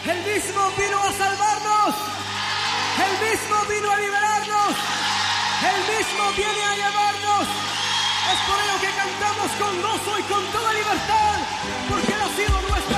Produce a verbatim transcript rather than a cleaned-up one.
El mismo vino a salvarnos. El mismo vino a liberarnos. El mismo viene a llevarnos. Es por ello que cantamos con gozo y con toda libertad, porque Él ha sido nuestro